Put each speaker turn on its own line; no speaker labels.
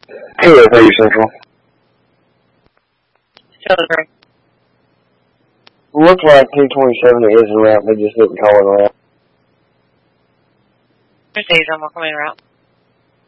KFA Central.
Celebrate.
Looks like 227 is en route, they just didn't call it around.
Mercedes, I'm welcome in route.